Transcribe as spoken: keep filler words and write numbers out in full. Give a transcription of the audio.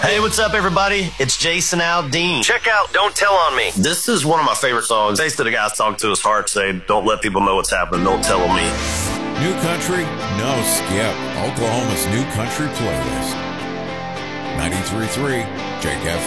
Hey, what's up, everybody? It's Jason Aldean. Check out Don't Tell on Me. This is one of my favorite songs. Basically, the guy's talking to his heart, say, don't let people know what's happening. Don't tell on me. New country? No skip. Oklahoma's new country playlist. ninety-three point three Jake F M.